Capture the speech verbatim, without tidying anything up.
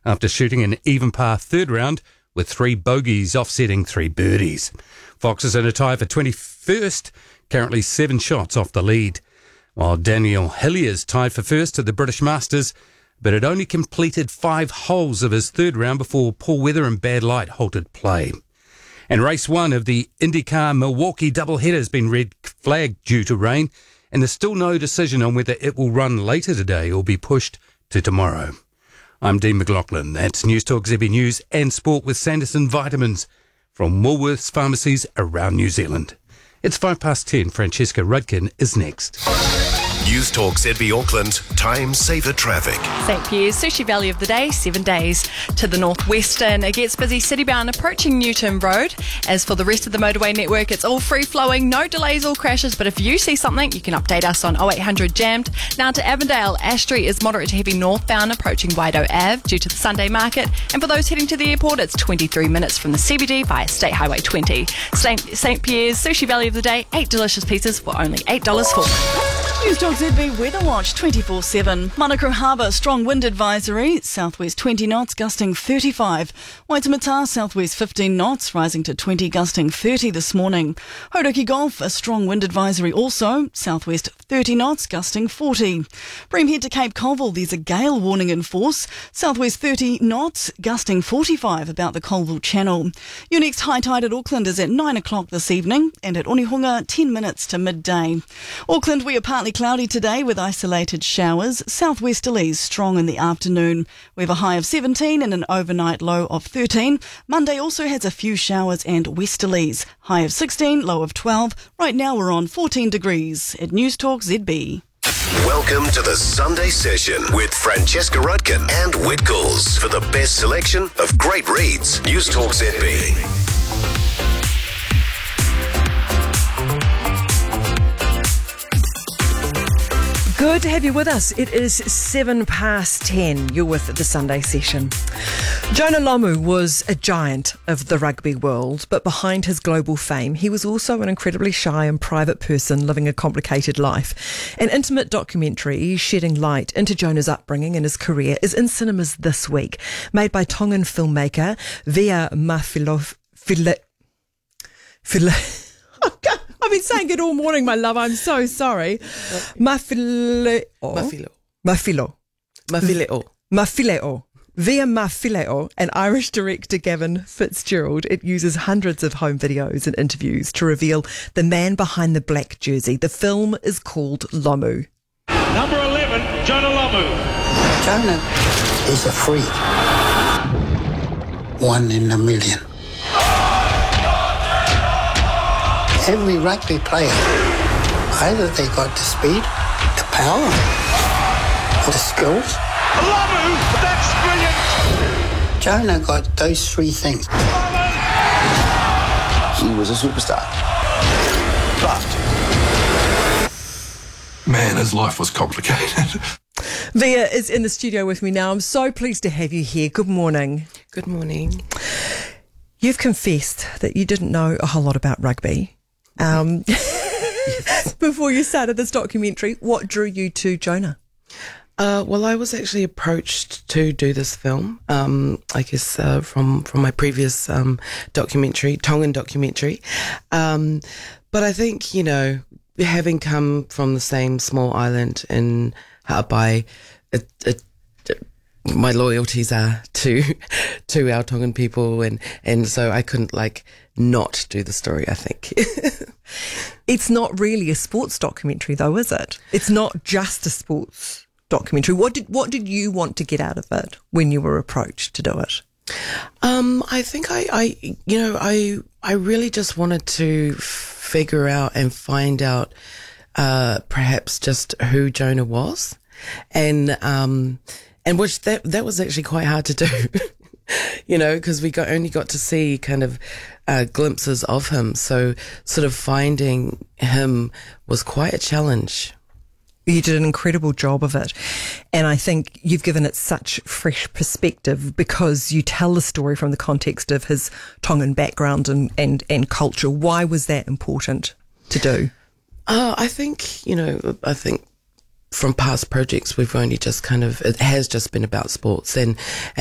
after shooting an even par third round with three bogeys offsetting three birdies. Fox is in a tie for twenty-first, currently seven shots off the lead, while Daniel Hillier's tied for first at the British Masters, but had only completed five holes of his third round before poor weather and bad light halted play. And race one of the IndyCar Milwaukee doubleheader has been red flagged due to rain, and there's still no decision on whether it will run later today or be pushed to tomorrow. I'm Dean McLaughlin. That's News Talk Z B News and Sport with Sanderson Vitamins from Woolworths pharmacies around New Zealand. It's five past ten. Francesca Rudkin is next. News Talk Z B Auckland, time saver traffic. St Pierre's Sushi Valley of the day, seven days. To the northwestern, it gets busy citybound approaching Newton Road. As for the rest of the motorway network, it's all free-flowing, no delays or crashes, but if you see something, you can update us on oh eight hundred jammed. Now to Avondale, Ash Street is moderate to heavy northbound approaching Waido Ave due to the Sunday market, and for those heading to the airport, it's twenty-three minutes from the C B D via State Highway twenty. St Pierre's Sushi Valley of the day, eight delicious pizzas for only eight dollars for. News Talk Z B Weather Watch twenty-four seven. Manukau Harbour, strong wind advisory, southwest twenty knots, gusting thirty-five. Waitemata, southwest fifteen knots, rising to twenty, gusting thirty this morning. Hauraki Gulf, a strong wind advisory also, southwest thirty knots, gusting forty. Breamhead to Cape Colville, there's a gale warning in force, southwest thirty knots, gusting forty-five about the Colville Channel. Your next high tide at Auckland is at nine o'clock this evening, and at Onehunga, ten minutes to midday. Auckland, we are partly cloudy today with isolated showers. Southwesterlies strong in the afternoon. We have a high of seventeen and an overnight low of thirteen. Monday also has a few showers and westerlies. High of sixteen, low of twelve. Right now we're on fourteen degrees at News Talk Z B. Welcome to the Sunday Session with Francesca Rudkin and Whitcoulls for the best selection of great reads. News Talk Z B. Good to have you with us. It is seven past ten. You're with the Sunday Session. Jonah Lomu was a giant of the rugby world, but behind his global fame, he was also an incredibly shy and private person living a complicated life. An intimate documentary shedding light into Jonah's upbringing and his career is in cinemas this week, made by Tongan filmmaker Via Mafilo... File... File... I've been saying it all morning, my love. I'm so sorry. Mafileo. Mafilo. Mafilo. Mafileo. Mafileo. Via Mafileo and Irish director Gavin Fitzgerald, it uses hundreds of home videos and interviews to reveal the man behind the black jersey. The film is called Lomu. Number eleven, Jonah Lomu. Jonah is a freak. One in a million. Every rugby player, either they got the speed, the power, or the skills. Lomu, that's brilliant. Jonah got those three things. He was a superstar. But, man, his life was complicated. Via is in the studio with me now. I'm so pleased to have you here. Good morning. Good morning. You've confessed that you didn't know a whole lot about rugby. Um, yes. Before you started this documentary, what drew you to Jonah? Uh, well, I was actually approached to do this film, um, I guess, uh, from, from my previous um, documentary, Tongan documentary. Um, but I think, you know, having come from the same small island in Ha'apai, it, it, it, my loyalties are to to our Tongan people, and, and so I couldn't, like, not do the story, I think. It's not really a sports documentary, though, is it? It's not just a sports documentary. What did what did you want to get out of it when you were approached to do it? Um, I think I, I, you know, I, I really just wanted to figure out and find out, uh, perhaps just who Jonah was, and um, and which that that was actually quite hard to do. You know, because we got only got to see kind of uh, glimpses of him. So sort of finding him was quite a challenge. You did an incredible job of it. And I think you've given it such fresh perspective because you tell the story from the context of his Tongan background and, and, and culture. Why was that important to do? Uh, I think, you know, I think from past projects, we've only just kind of, it has just been about sports and,